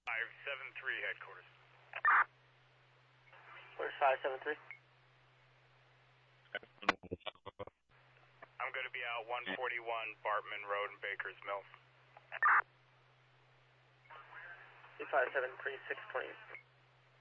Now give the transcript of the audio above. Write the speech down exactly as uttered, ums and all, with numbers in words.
five seven three headquarters. Where's five seven three? I'm going to be out one forty-one Bartman Road in Baker's Mills. five seven three, six twenty.